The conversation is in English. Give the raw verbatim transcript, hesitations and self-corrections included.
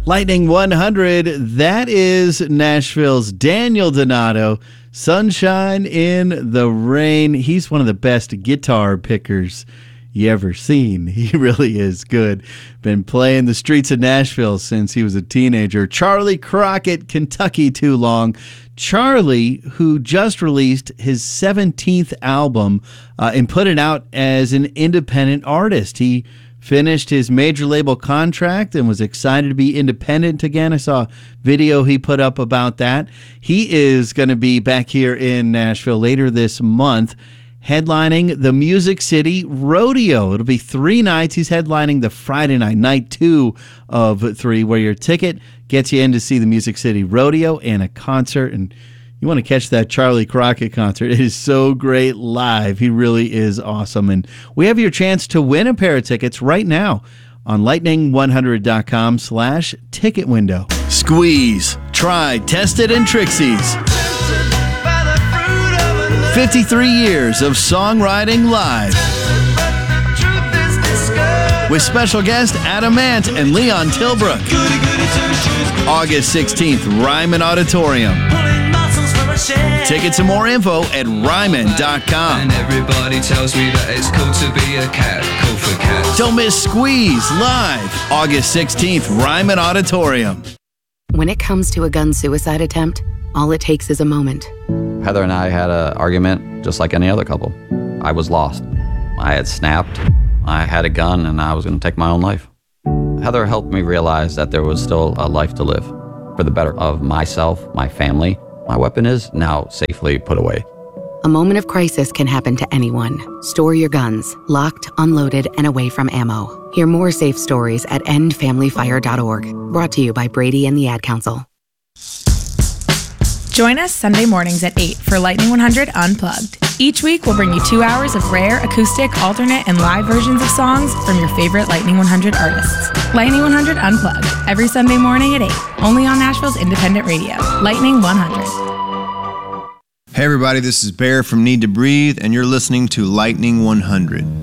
Lightning one hundred, that is Nashville's Daniel Donato. Sunshine in the Rain. He's one of the best guitar pickers you ever seen. He really is good. Been playing the streets of Nashville since he was a teenager. Charlie Crockett, Kentucky Too Long. Charlie, who just released his seventeenth album uh, and put it out as an independent artist. He finished his major label contract and was excited to be independent again. I saw a video he put up about that. He is going to be back here in Nashville later this month, headlining the Music City Rodeo. It'll be three nights. He's headlining the Friday night, night two of three, where your ticket gets you in to see the Music City Rodeo and a concert. And you want to catch that Charlie Crockett concert. It is so great live. He really is awesome. And we have your chance to win a pair of tickets right now on lightning one hundred dot com slash ticket window. Squeeze, Try, Tested, and Trixie's. fifty-three years of songwriting live. With special guest Adam Ant and Leon Tilbrook. August sixteenth, Ryman Auditorium. Tickets and more info at ryman dot com. And everybody tells me that it's cool to be a cat. Cool for cats. Don't miss Squeeze live August sixteenth, Ryman Auditorium. When it comes to a gun suicide attempt, all it takes is a moment. Heather and I had an argument just like any other couple. I was lost. I had snapped. I had a gun and I was going to take my own life. Heather helped me realize that there was still a life to live for the better of myself, my family. My weapon is now safely put away. A moment of crisis can happen to anyone. Store your guns, locked, unloaded, and away from ammo. Hear more safe stories at end family fire dot org. Brought to you by Brady and the Ad Council. Join us Sunday mornings at eight for Lightning one hundred Unplugged. Each week, we'll bring you two hours of rare, acoustic, alternate, and live versions of songs from your favorite Lightning one hundred artists. Lightning one hundred Unplugged, every Sunday morning at eight, only on Nashville's independent radio, Lightning one hundred. Hey everybody, this is Bear from Need to Breathe, and you're listening to Lightning one hundred.